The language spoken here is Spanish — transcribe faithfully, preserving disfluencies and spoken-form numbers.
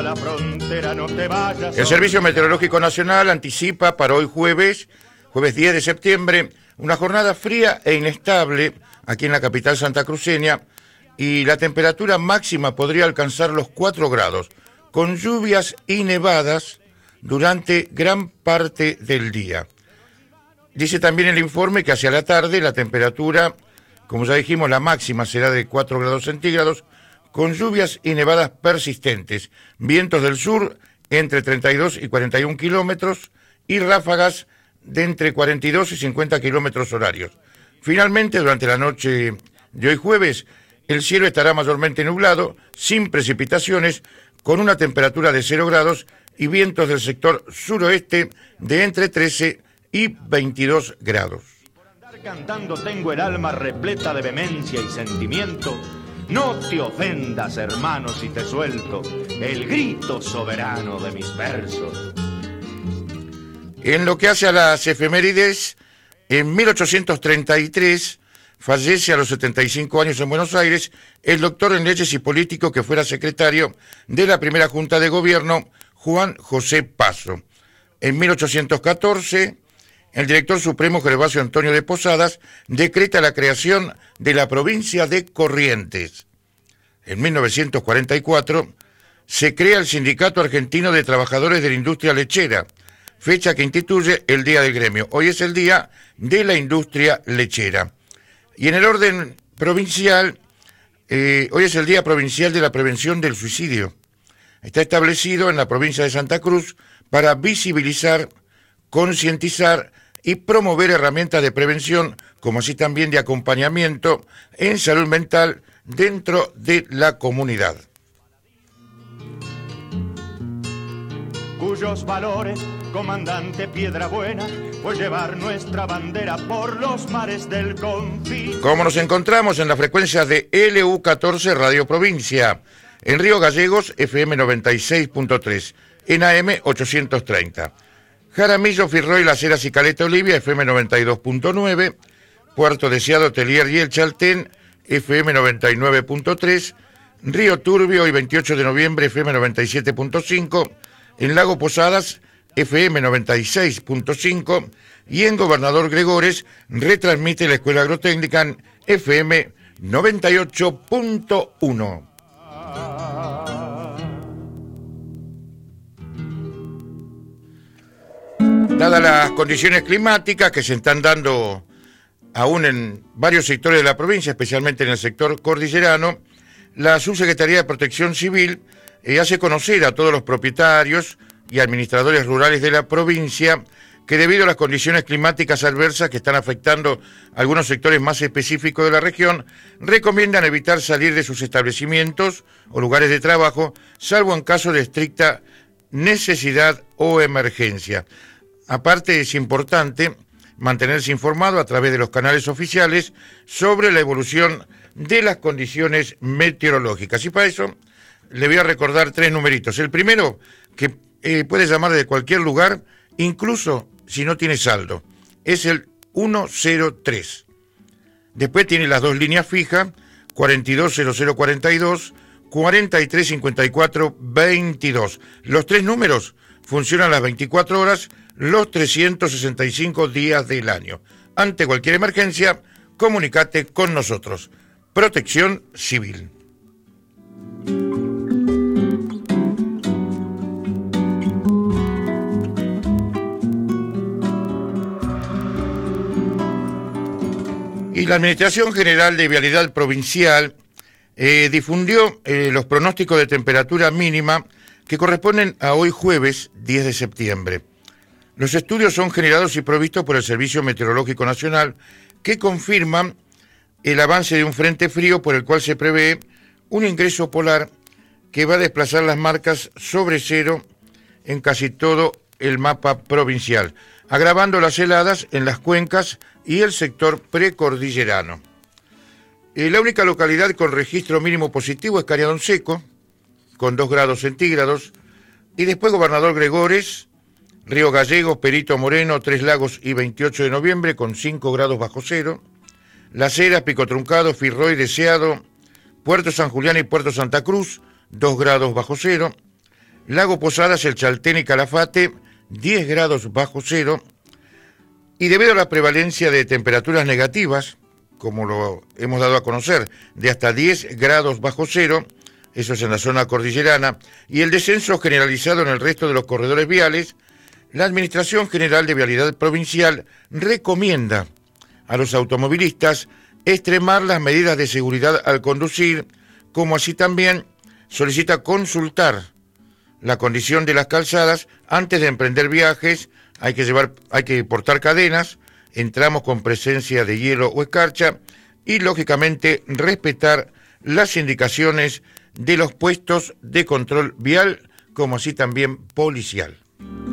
La frontera, no te vayas. El Servicio Meteorológico Nacional anticipa para hoy jueves, jueves diez de septiembre, una jornada fría e inestable aquí en la capital santacruceña y la temperatura máxima podría alcanzar los cuatro grados, con lluvias y nevadas durante gran parte del día. Dice también el informe que hacia la tarde la temperatura, como ya dijimos, la máxima será de cuatro grados centígrados, con lluvias y nevadas persistentes, vientos del sur entre treinta y dos y cuarenta y un kilómetros y ráfagas de entre cuarenta y dos y cincuenta kilómetros horarios. Finalmente, durante la noche de hoy jueves, el cielo estará mayormente nublado, sin precipitaciones, con una temperatura de cero grados y vientos del sector suroeste de entre trece y veintidós grados. Por andar cantando tengo el alma repleta de vehemencia y sentimiento. No te ofendas, hermano, si te suelto el grito soberano de mis versos. En lo que hace a las efemérides, en mil ochocientos treinta y tres fallece a los setenta y cinco años en Buenos Aires el doctor en leyes y político que fuera secretario de la primera Junta de Gobierno, Juan José Paso. En mil ochocientos catorce, el director supremo Gervasio Antonio de Posadas decreta la creación de la provincia de Corrientes. En mil novecientos cuarenta y cuatro se crea el Sindicato Argentino de Trabajadores de la Industria Lechera, fecha que instituye el Día del Gremio. Hoy es el Día de la Industria Lechera. Y en el orden provincial, eh, hoy es el Día Provincial de la Prevención del Suicidio. Está establecido en la provincia de Santa Cruz para visibilizar, concientizar y promover herramientas de prevención, como así también de acompañamiento en salud mental dentro de la comunidad. Cuyos valores, comandante Piedrabuena, fue llevar nuestra bandera por los mares del confín. Como nos encontramos en la frecuencia de L U catorce Radio Provincia, en Río Gallegos F M noventa y seis punto tres, en A M ochocientos treinta. Jaramillo, Firroy, Las Heras y Caleta Olivia, F M noventa y dos punto nueve, Puerto Deseado, Telier y El Chaltén, F M noventa y nueve punto tres, Río Turbio y veintiocho de noviembre, F M noventa y siete punto cinco, en Lago Posadas, F M noventa y seis punto cinco, y en Gobernador Gregores retransmite la Escuela Agrotécnica en F M noventa y ocho punto uno. Dadas las condiciones climáticas que se están dando aún en varios sectores de la provincia, especialmente en el sector cordillerano, la Subsecretaría de Protección Civil eh, hace conocer a todos los propietarios y administradores rurales de la provincia que debido a las condiciones climáticas adversas que están afectando algunos sectores más específicos de la región, recomiendan evitar salir de sus establecimientos o lugares de trabajo, salvo en caso de estricta necesidad o emergencia. Aparte, es importante mantenerse informado a través de los canales oficiales sobre la evolución de las condiciones meteorológicas. Y para eso le voy a recordar tres numeritos. El primero, que eh, puede llamar de cualquier lugar, incluso si no tiene saldo, es el uno cero tres. Después tiene las dos líneas fijas, cuarenta y dos cero cero cuarenta y dos, cuarenta y tres cincuenta y cuatro veintidós. Los tres números funcionan las veinticuatro horas, los trescientos sesenta y cinco días del año. Ante cualquier emergencia, comunícate con nosotros. Protección Civil. Y la Administración General de Vialidad Provincial eh, difundió eh, los pronósticos de temperatura mínima que corresponden a hoy jueves diez de septiembre. Los estudios son generados y provistos por el Servicio Meteorológico Nacional, que confirman el avance de un frente frío por el cual se prevé un ingreso polar que va a desplazar las marcas sobre cero en casi todo el mapa provincial, agravando las heladas en las cuencas y el sector precordillerano. Eh, la única localidad con registro mínimo positivo es Cañadón Seco, con dos grados centígrados, y después Gobernador Gregores, Río Gallegos, Perito Moreno, Tres Lagos y veintiocho de noviembre con cinco grados bajo cero, Las Heras, Pico Truncado, Firroy, Deseado, Puerto San Julián y Puerto Santa Cruz, dos grados bajo cero, Lago Posadas, El Chaltén y Calafate, diez grados bajo cero. Y debido a la prevalencia de temperaturas negativas, como lo hemos dado a conocer, de hasta diez grados bajo cero, eso es en la zona cordillerana, y el descenso generalizado en el resto de los corredores viales, la Administración General de Vialidad Provincial recomienda a los automovilistas extremar las medidas de seguridad al conducir, como así también solicita consultar la condición de las calzadas antes de emprender viajes. Hay que llevar, hay que portar cadenas en tramos con presencia de hielo o escarcha y, lógicamente, respetar las indicaciones de los puestos de control vial, como así también policial.